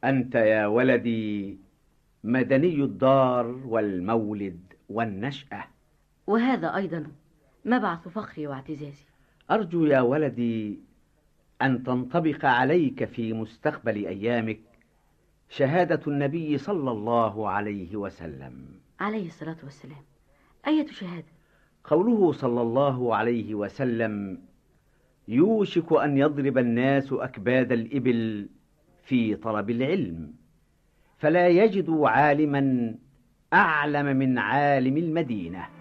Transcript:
أنت يا ولدي مدني الدار والمولد والنشأة، وهذا أيضا مبعث فخري واعتزازي. أرجو يا ولدي أن تنطبق عليك في مستقبل أيامك شهادة النبي صلى الله عليه وسلم عليه الصلاة والسلام. أية شهادة؟ قوله صلى الله عليه وسلم: يوشك أن يضرب الناس أكباد الإبل في طلب العلم، فلا يجدوا عالما أعلم من عالم المدينة.